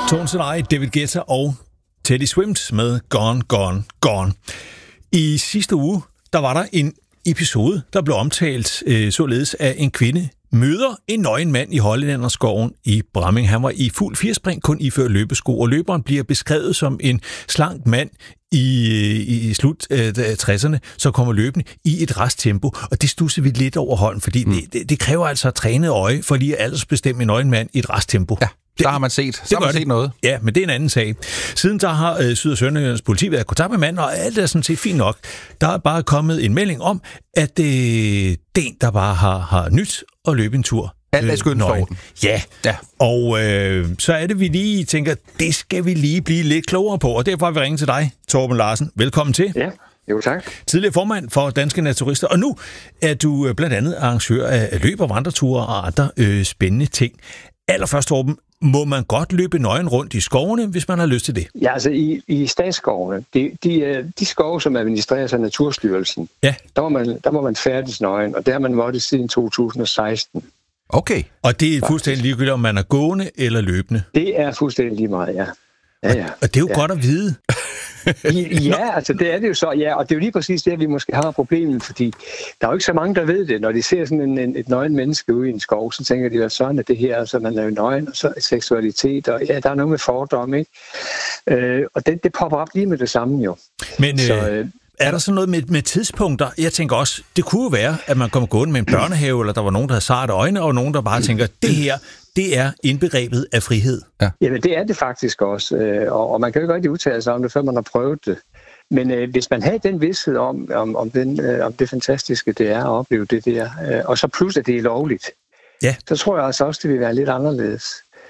Tones and I, David Guetta og Teddy Swims med Gone, Gone, Gone. I sidste uge, der var der en episode, der blev omtalt således, at en kvinde møder en nøgen mand i Hollænderskoven i Bramming. Han var i fuld firspring, kun iført løbesko, og løberen bliver beskrevet som en slank mand i slut 60'erne, så kommer løbende i et rask tempo, og det stusser vi lidt over hånden, fordi det kræver altså at træne øje for lige at aldersbestemme en nøgen mand i et rask tempo. Ja. Der har man set noget. Ja, men det er en anden sag. Siden der har Syd- og Sønderjyllands politi været i kontakt med manden, og alt er sådan set fint nok. Der er bare kommet en melding om, at det er en, der bare har nyt at løbe en tur. Alt er skønt for orden. Ja. Og så er det, vi lige tænker, det skal vi lige blive lidt klogere på, og derfor har vi ringet til dig, Torben Larsen. Velkommen til. Ja. Jo, tak. Tidligere formand for Danske Naturister, og nu er du blandt andet arrangør af løb- og vandreture og andre spændende ting. Allerførst, Torben, må man godt løbe nøgen rundt i skovene, hvis man har lyst til det? Ja, altså i statsskovene, de skove, som administreres af Naturstyrelsen, ja. der må man færdes nøgen, og det har man måttet siden 2016. Okay. Og det er fuldstændig ligegyldigt, om man er gående eller løbende? Det er fuldstændig lige meget, ja. Ja. Og det er jo godt at vide. Ja, altså det er det jo så, ja, og det er jo lige præcis det, vi måske har problemet, fordi der er jo ikke så mange, der ved det. Når de ser sådan et nøgen menneske ude i en skov, så tænker de, at sådan er det her, så man er jo nøgen, og så seksualitet, og ja, der er noget med fordomme, ikke? Og det popper op lige med det samme jo. Men er der sådan noget med tidspunkter? Jeg tænker også, det kunne jo være, at man kommer gående med en børnehave, eller der var nogen, der havde sarte øjne, og nogen, der bare tænker, det her, det er indbegrebet af frihed. Ja. Jamen, det er det faktisk også, og man kan jo ikke rigtig udtale sig om det, før man har prøvet det. Men hvis man havde den vidsthed om det fantastiske, det er at opleve det der, og så plus, at det er lovligt, så tror jeg altså også, det vil være lidt anderledes.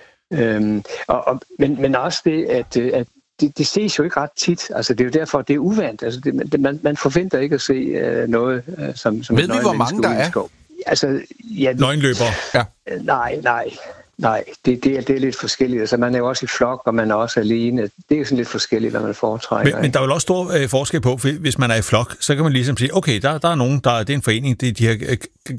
Men også det, at det ses jo ikke ret tit. Altså, det er jo derfor, det er uvandt. Altså, man forventer ikke at se noget, som ved vi, hvor mange der er? Altså, ja, nøgenløbere? Ja. Nej, det er lidt forskelligt. Altså, man er jo også i flok, og man er også alene. Det er jo sådan lidt forskelligt, hvad man foretrækker. Men der er jo også stor forskel på, hvis man er i flok, så kan man ligesom sige, okay, der er nogen, det er en forening, de har